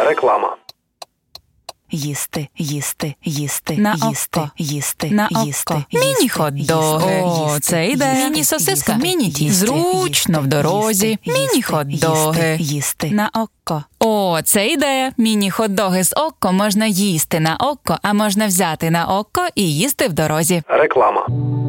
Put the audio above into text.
Реклама. Їсти, їсти, їсти, На їсти, око. їсти, На їсти, око. їсти, Міні-хот-доги. їсти, О, це йде. їсти, Міні-сосиска. їсти, Міні-тісто. їсти, Зручно в дорозі. їсти, Міні-хот-доги. їсти. На око. О, це ідея. Міні-хот-доги з око можна їсти на око, а можна взяти на око і їсти в дорозі. Реклама.